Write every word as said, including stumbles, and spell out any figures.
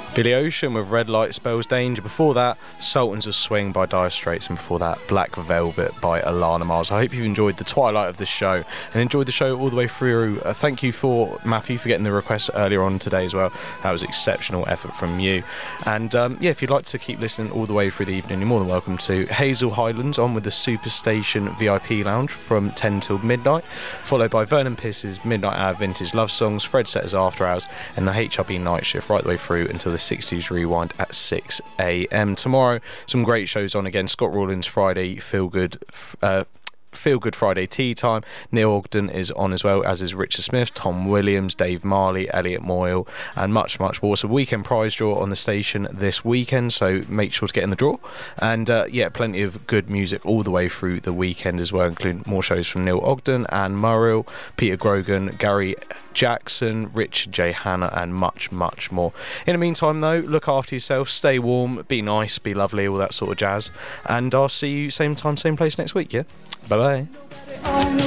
Billy Ocean with Red Light Spells Danger. Before that, Sultans of Swing by Dire Straits, and before that, Black Velvet by Alana Miles. I hope you've enjoyed the twilight of this show and enjoyed the show all the way through. Uh, thank you for Matthew for getting the request earlier on today as well. That was exceptional effort from you. And um, yeah, if you'd like to keep listening all the way through the evening, you're more than welcome to. Hazel Highlands on with the Superstation V I P Lounge from ten till midnight, followed by Vernon Pierce's Midnight Hour Vintage Love Songs, Fred Setter's After Hours, and the H R B Night Shift right the way through until the sixties Rewind at six a m. Tomorrow, some great shows on again. Scott Rawlins Friday, Feel Good, uh, Feel Good Friday Tea Time. Neil Ogden is on as well, as is Richard Smith, Tom Williams, Dave Marley, Elliot Moyle, and much, much more. So weekend prize draw on the station this weekend, so make sure to get in the draw. And uh, yeah, plenty of good music all the way through the weekend as well, including more shows from Neil Ogden, Anne Murrell, Peter Grogan, Gary Jackson, Richard J. Hanna, and much, much more. In the meantime, though, look after yourself, stay warm, be nice, be lovely, all that sort of jazz. And I'll see you same time, same place next week, yeah? Bye-bye.